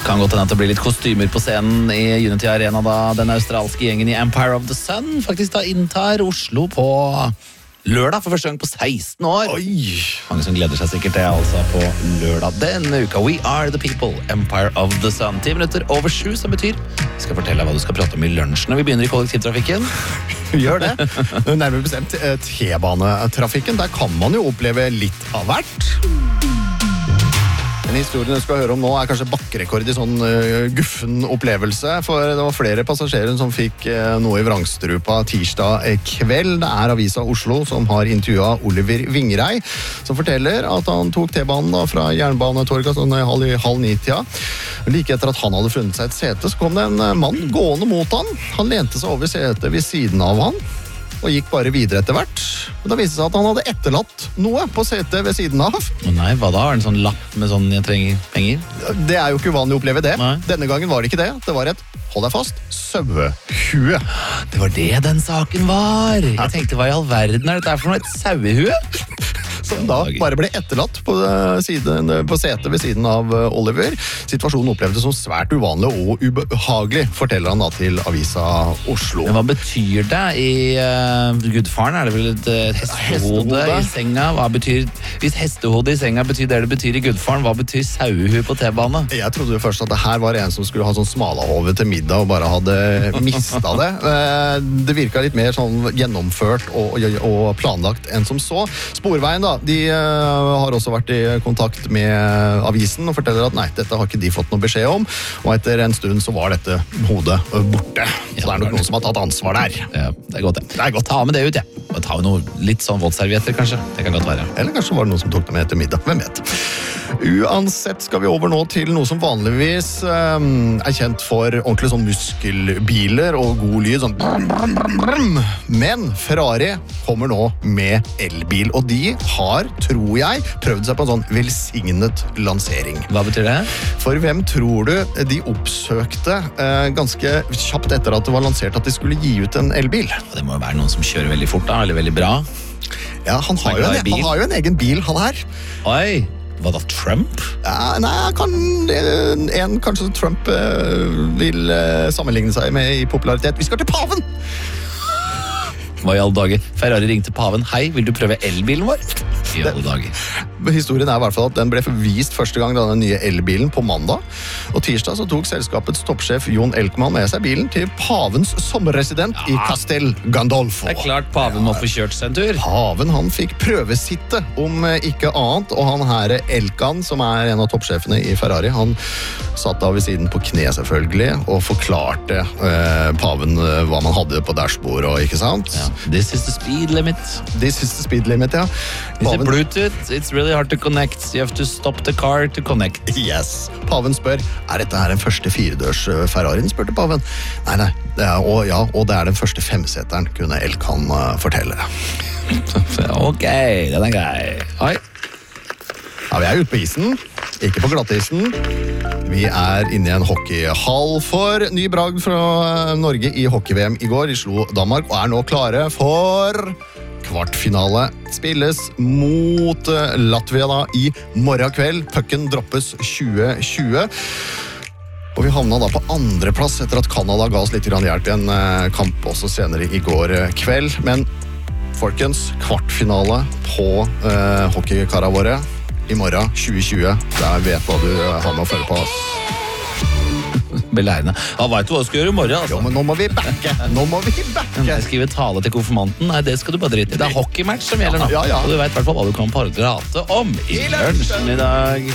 Kan godt hende at det blir litt kostymer på scenen i Unity Arena da den australske gjengen i Empire of the Sun faktisk da inntar Oslo på lørdag for første gang på 16 år. Oi! Mange som gleder seg sikkert til altså på lørdag denne uka. We are the people, Empire of the Sun. 10 minutter over 7, som betyr vi skal fortelle deg hva du skal prate om i lunsjen når vi begynner i kollektivtrafikken. Gjør det. Nærmere bestemt T-banetrafikken. Der kan man jo oppleve litt av hvert. Den historien du skal høre om nå er kanskje bakkerekord i sånn guffen opplevelse, for det var flere passasjerer som fikk noe i vrangstrupa tirsdag kveld. Det er Avisa Oslo som har intervjuet Oliver Vingrei, som forteller at han tok T-banen da fra Jernbanetorget sånn halv 9-tida. Like etter at han hadde funnet seg et sete, så kom det en mann gående mot han. Han lente seg over setet ved siden av han, og gikk bare videre etter hvert. Da viste det seg at han hadde etterlatt noe på setet ved siden av. Å nei, hva da? Var det en sånn lapp med sånn jeg trenger penger? Det er jo ikke uvanlig å oppleve det. Nei. Denne gangen var det ikke det. Det var et, hold deg fast, sauehue. Det var det den saken var. Jeg tenkte, hva i all verden er dette her for noe? Et sauehue? Som da bare ble etterlatt på setet ved siden av Oliver. Situasjonen opplevdes som svært uvanlig og ubehagelig, forteller han da til Avisa Oslo. Men hva betyr det i Gudfaren? Er det vel et hestehode i senga? Hva betyr, hvis hestehode i senga betyr det betyr i Gudfaren, hva betyr sauehue på T-bane? Jeg trodde jo først at det her var en som skulle ha sånn smalahove til middag og bare hadde mistet det. Det virket litt mer sånn gjennomført og planlagt enn som så. Sporveien da, de har også vært i kontakt med avisen og forteller at nei, dette har ikke de fått noe beskjed om, og etter en stund så var dette hodet borte. Så det er nok noen som har tatt ansvar der. Ja, det er godt det. Det er godt. Ta med det ut, ja. Og ta med noe litt sånn våtservietter, kanskje. Det kan godt være. Eller kanskje var det noen som tok det med etter middag. Hvem vet? Uansett skal vi over nå til noe som vanligvis er kjent for ordentlig sånn muskelbiler og god lyd, sånn brum, brum, brum, brum. Men Ferrari kommer nå med elbil, og de har, tror jeg, prøvd seg på en sånn velsignet lansering. Hva betyr det? For hvem tror du de oppsøkte ganske kjapt etter at det var lansert at de skulle gi ut en elbil? Det må jo være noen som kjører veldig fort da, eller veldig bra. Ja, han har jo en egen bil, han her. Oi! Hva da, Trump? Ja, nei, kanskje Trump vil sammenligne seg med i popularitet. Vi skal til paven! Hva i alle dager? Ferrari ringte paven. Hei, vil du prøve elbilen vår? I alle dager. Historien er i hvert fall at den ble vist første gang den nye elbilen på mandag. Og tirsdag så tok selskapets toppsjef Jon Elkmann med seg bilen til pavens sommerresident i Castel Gandolfo. Det er klart paven må få kjørt seg en tur. Paven, han fikk prøvesitte om ikke annet, og han her Elkan, som er en av toppsjefene i Ferrari, han satt da ved siden på kne selvfølgelig, og forklarte paven hva man hadde på dashbord og ikke sant? Ja. This is the speed limit. This is the speed limit, ja. Is it Bluetooth? It's really hard to connect. You have to stop the car to connect. Yes. Paven spør, er dette her den første 4-dørs Ferrarien, spurte paven. Nei, og det er den første 5-seteren, kunne Elkan fortelle. Ok, den er grei. Oi. Ja, vi er ute på isen, ikke på glattisen. Vi er inne i en hockeyhall for ny bragd fra Norge i hockey-VM i går. De slo Danmark og er nå klare for kvartfinale. Spilles mot Latvia da i morgen kveld. Pucken droppes 2020. Og vi havna da på andreplass etter at Kanada ga oss litt hjelp i en kamp også senere i går kveld. Men folkens, kvartfinale på hockeykara våre i morgen 2020. Der vet hva du har med å følge på. Belærende. Han vet hva du skal gjøre i morgen, altså. Jo, men nå må vi backe. Jeg skriver tale til konfirmanten. Nei, det skal du bare drite i. Det er hockeymatch som gjelder nå. Ja. Og du vet i hvert fall hva du kan prate om i lunsjen i dag.